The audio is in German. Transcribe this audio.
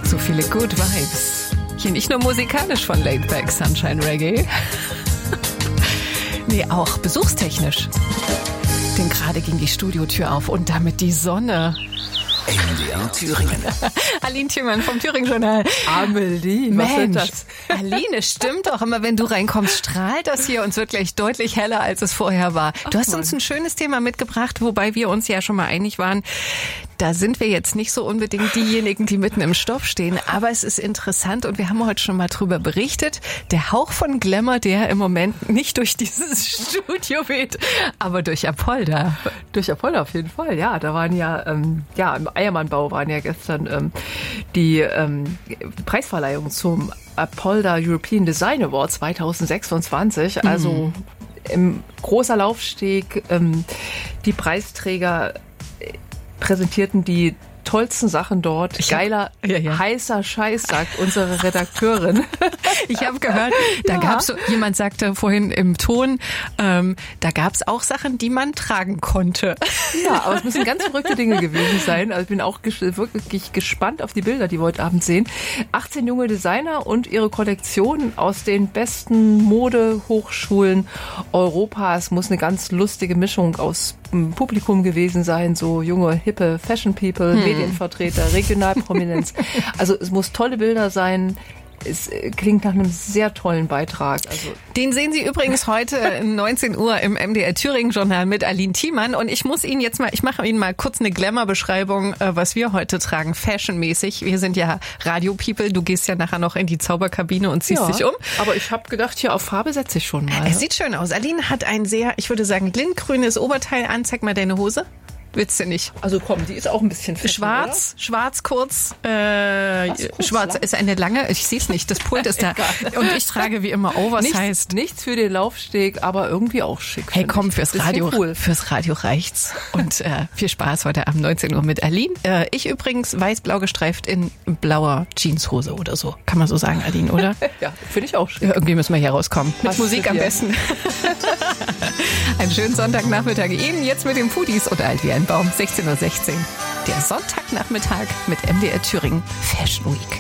So viele Good Vibes. Hier nicht nur musikalisch von Laid Back Sunshine Reggae. Nee, auch besuchstechnisch. Denn gerade ging die Studiotür auf und damit die Sonne. MDR Thüringen. Aline Thiemann vom Thüringen-Journal. Amelie, was Mensch, ist das? Aline, stimmt doch. Immer wenn du reinkommst, strahlt das hier und es wird gleich deutlich heller, als es vorher war. Du hast uns ein schönes Thema mitgebracht, wobei wir uns ja schon mal einig waren, da sind wir jetzt nicht so unbedingt diejenigen, die mitten im Stoff stehen. Aber es ist interessant und wir haben heute schon mal drüber berichtet. Der Hauch von Glamour, der im Moment nicht durch dieses Studio weht, aber durch Apolda. Durch Apolda auf jeden Fall, ja. Da waren ja, im Eiermannbau waren ja gestern die Preisverleihung zum Apolda European Design Award 2026. Also im großer Laufsteg, die Preisträger präsentierten die tollsten Sachen dort. Geiler, heißer Scheiß, sagt unsere Redakteurin. Ich habe gehört, da gab's so, jemand sagte vorhin im Ton, da gab's auch Sachen, die man tragen konnte. Ja, aber es müssen ganz verrückte Dinge gewesen sein. Also ich bin auch wirklich gespannt auf die Bilder, die wir heute Abend sehen. 18 junge Designer und ihre Kollektion aus den besten Modehochschulen Europas. Muss eine ganz lustige Mischung aus Publikum gewesen sein, so junge, hippe Fashion People, Medienvertreter, Regionalprominenz. Also es muss tolle Bilder sein. Es klingt nach einem sehr tollen Beitrag. Also den sehen Sie übrigens heute 19 Uhr im MDR Thüringen-Journal mit Aline Thiemann. Und ich mache Ihnen mal kurz eine Glamour-Beschreibung, was wir heute tragen, fashionmäßig. Wir sind ja Radio-People. Du gehst ja nachher noch in die Zauberkabine und ziehst dich um. Aber ich habe gedacht, hier auf Farbe setze ich schon mal. Es sieht schön aus. Aline hat ein sehr, ich würde sagen, lindgrünes Oberteil an. Zeig mal deine Hose. Willst du nicht? Also komm, die ist auch ein bisschen fett, schwarz, oder? Schwarz kurz. Schwarz lang? Ist eine lange, ich sehe es nicht, das Pult ist da. Und ich trage wie immer Oversized. Nichts für den Laufsteg, aber irgendwie auch schick. Hey komm, fürs Radio reicht's. Und viel Spaß heute Abend 19 Uhr mit Aline. Ich übrigens weiß-blau gestreift in blauer Jeanshose oder so. Kann man so sagen, Aline, oder? Ja, finde ich auch schick. Ja, irgendwie müssen wir hier rauskommen. Mit Musik am besten. Einen schönen Sonntagnachmittag Ihnen jetzt mit den Foodies und alt wie ein Baum, 16:16 Uhr. Der Sonntagnachmittag mit MDR Thüringen Fashion Week.